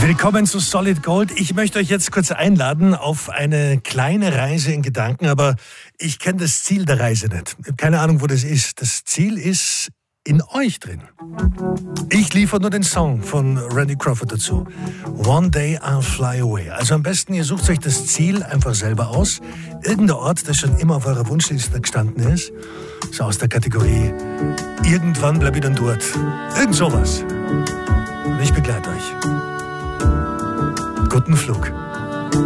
Willkommen zu Solid Gold. Ich möchte euch jetzt kurz einladen auf eine kleine Reise in Gedanken, aber ich kenne das Ziel der Reise nicht. Ich habe keine Ahnung, wo das ist. Das Ziel ist in euch drin. Ich liefere nur den Song von Randy Crawford dazu. One Day I'll Fly Away. Also am besten, ihr sucht euch das Ziel einfach selber aus. Irgendein Ort, der schon immer auf eurer Wunschliste gestanden ist. So aus der Kategorie, irgendwann bleib ich dann dort. Irgend sowas. Und ich begleite euch. Guten Flug.